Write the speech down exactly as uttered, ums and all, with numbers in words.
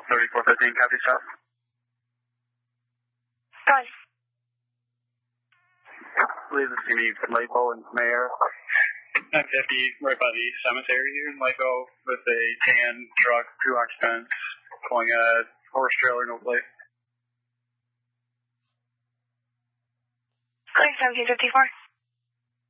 thirty-four fifteen, copy south. Guys. Leave the city, Lapo and Mayor. nine fifty, right by the cemetery here in Lapo with a tan truck, two occupants, pulling a horse trailer, no plate. seventeen fifty-four.